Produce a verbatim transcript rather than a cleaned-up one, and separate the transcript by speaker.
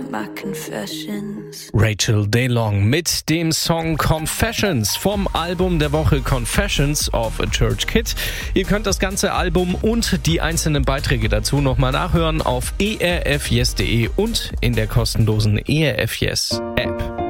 Speaker 1: my confessions.
Speaker 2: Rachel DeLong mit dem Song Confessions vom Album der Woche Confessions of a Church Kid. Ihr könnt das ganze Album und die einzelnen Beiträge dazu nochmal nachhören auf e r f yes punkt d e und in der kostenlosen E R F Yes App.